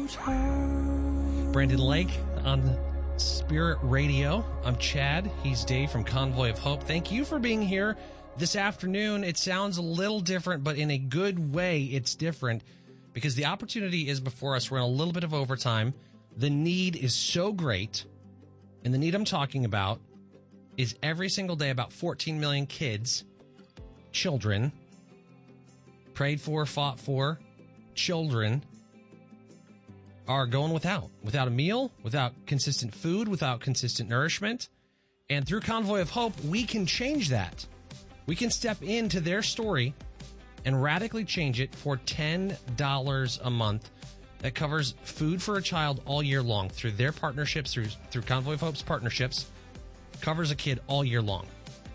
Brandon Lake on Spirit Radio. I'm Chad. He's Dave from Convoy of Hope. Thank you for being here this afternoon. It sounds a little different, but in a good way, it's different because the opportunity is before us. We're in a little bit of overtime. The need is so great. And the need I'm talking about is every single day about 14 million kids, children, prayed for, fought for, children are going without a meal, without consistent food, without consistent nourishment. And through Convoy of Hope, we can change that. We can step into their story and radically change it for $10 a month. That covers food for a child all year long through their partnerships, through Convoy of Hope's partnerships, covers a kid all year long.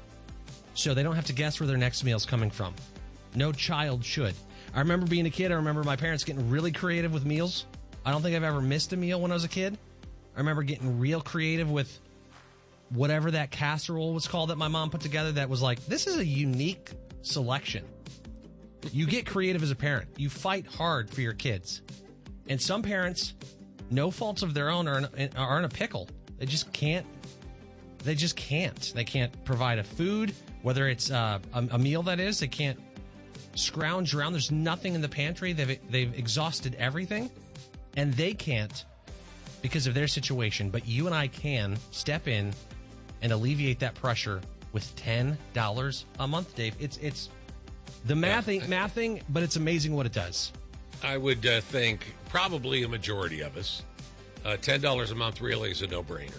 So they don't have to guess where their next meal is coming from. No child should. I remember being a kid. I remember my parents getting really creative with meals. I don't think I've ever missed a meal when I was a kid. I remember getting real creative with whatever that casserole was called that my mom put together that was like, this is a unique selection. You get creative as a parent. You fight hard for your kids. And some parents, no faults of their own, are in a pickle. They just can't. They can't provide a food, whether it's a meal that is. They can't scrounge around. There's nothing in the pantry. They've exhausted everything. And they can't because of their situation. But you and I can step in and alleviate that pressure with $10 a month, Dave. It's the math ain't mathing, but it's amazing what it does. I would think probably a majority of us, $10 a month really is a no-brainer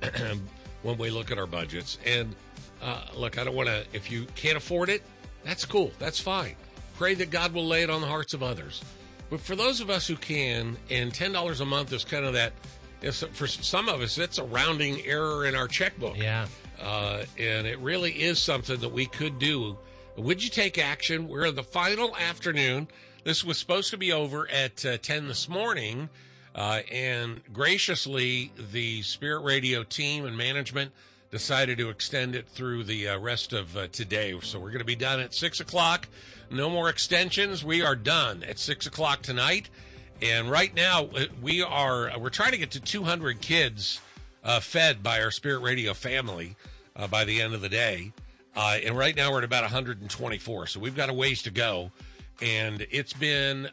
when we look at our budgets. And look, I don't want to, if you can't afford it, that's cool. That's fine. Pray that God will lay it on the hearts of others. But for those of us who can, and $10 a month is kind of that, for some of us, it's a rounding error in our checkbook. Yeah. And it really is something that we could do. Would you take action? We're in the final afternoon. This was supposed to be over at 10 this morning, and graciously, the Spirit Radio team and management decided to extend it through the rest of today. So we're going to be done at 6 o'clock. No more extensions. We are done at 6 o'clock tonight. And right now, we're trying to get to 200 kids fed by our Spirit Radio family by the end of the day. And right now, we're at about 124. So we've got a ways to go. And it's been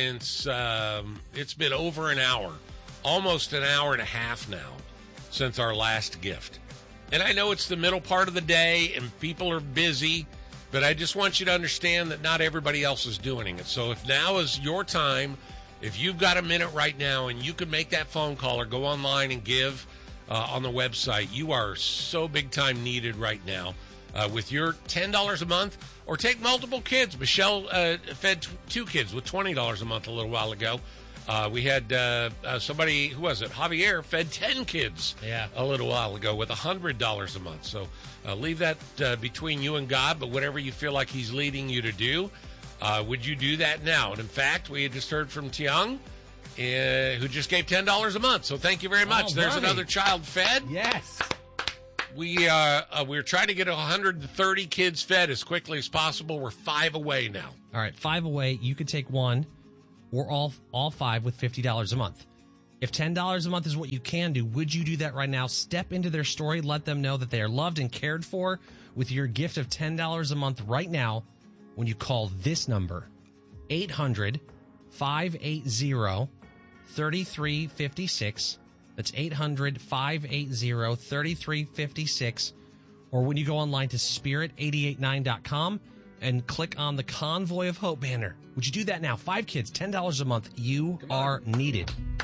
it's been over an hour, almost an hour and a half now, since our last gift. And I know it's the middle part of the day and people are busy, but I just want you to understand that not everybody else is doing it. So if now is your time, if you've got a minute right now and you can make that phone call or go online and give on the website, you are so big time needed right now. With your $10 a month, or take multiple kids. Michelle fed 2 kids with $20 a month a little while ago. We had somebody, who was it? Javier fed 10 kids a little while ago with $100 a month. So leave that between you and God, but whatever you feel like he's leading you to do, would you do that now? And in fact, we had just heard from Tiang, who just gave $10 a month. So thank you very much. There's another child fed. Yes. We're trying to get 130 kids fed as quickly as possible. We're 5 away now. All right, 5 away. You could take one or all 5 with $50 a month. If $10 a month is what you can do, would you do that right now? Step into their story. Let them know that they are loved and cared for with your gift of $10 a month right now when you call this number, 800-580-3356. That's 800-580-3356. Or when you go online to spirit889.com and click on the Convoy of Hope banner. Would you do that now? 5 kids, $10 a month. You are needed.